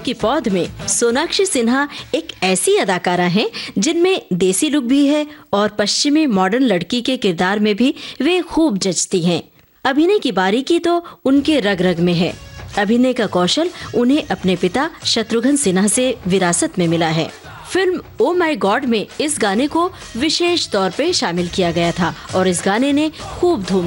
की पौध में सोनाक्षी सिन्हा एक ऐसी अदाकारा हैं जिनमें देसी लुक भी है और पश्चिमी मॉडर्न लड़की के किरदार में भी वे खूब जचती हैं। अभिनय की बारीकी तो उनके रग रग में है। अभिनय का कौशल उन्हें अपने पिता शत्रुघ्न सिन्हा से विरासत में मिला है। फिल्म ओ माय गॉड में इस गाने को विशेष तौर पे शामिल किया गया था और इस गाने ने खूब धूम